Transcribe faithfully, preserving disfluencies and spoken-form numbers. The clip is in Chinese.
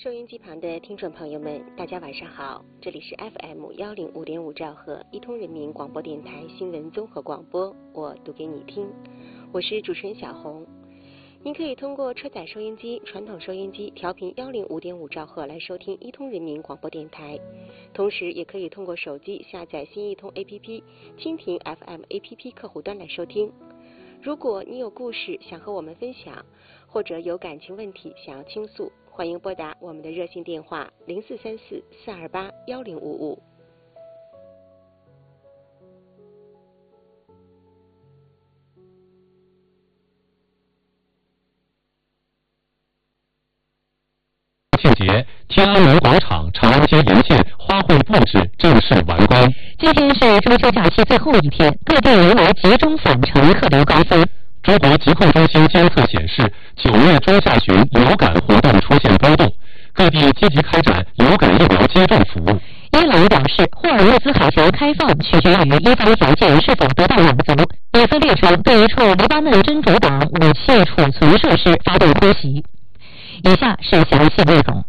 收音机旁的听众朋友们，大家晚上好，这里是 F M 一零五点五兆赫一通人民广播电台新闻综合广播，我读给你听，我是主持人小红。您可以通过车载收音机、传统收音机调频一零五点五兆赫来收听一通人民广播电台，同时也可以通过手机下载新一通 A P P、蜻蜓 F M A P P 客户端来收听。如果你有故事想和我们分享，或者有感情问题想要倾诉，欢迎拨打我们的热线电话零四三四四二八幺零五五。 庆节，天安门广场、长安街沿线花卉布置正式完工。 今天是中秋假期最后一天，各地人流集中返程，客流高峰。 中国疾控中心监测显示，九月中下旬流感活动出现波动，各地积极开展流感疫苗接种服务。 伊朗表示，霍尔木兹海峡开放取决于伊方条件是否得到满足。以色列称对一处黎巴嫩真主党武器储存设施发动突袭。以下是详细内容。